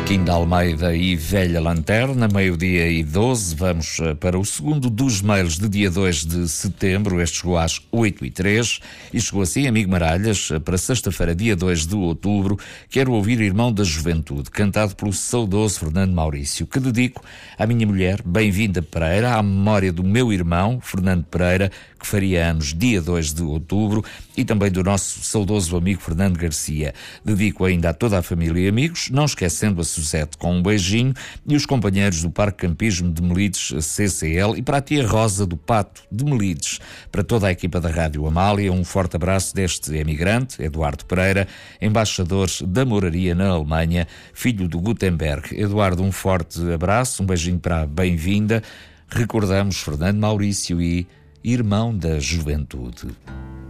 Joaquim de Almeida e Velha Lanterna, 12h12. Vamos para o segundo dos mails de dia 2 de setembro. Este chegou às 8h03 e chegou assim, amigo Maralhas, para sexta-feira, dia 2 de outubro. Quero ouvir Irmão da Juventude, cantado pelo saudoso Fernando Maurício, que dedico à minha mulher, Bem-vinda Pereira, à memória do meu irmão, Fernando Pereira, que faria anos dia 2 de outubro, e também do nosso saudoso amigo Fernando Garcia. Dedico ainda a toda a família e amigos, não esquecendo a Suzete com um beijinho, e os companheiros do Parque Campismo de Melides CCL, e para a tia Rosa do Pato de Melides. Para toda a equipa da Rádio Amália, um forte abraço deste emigrante, Eduardo Pereira, embaixador da Moraria na Alemanha, filho do Gutenberg. Eduardo, um forte abraço, um beijinho para a Bem-vinda. Recordamos Fernando Maurício e Irmão da Juventude.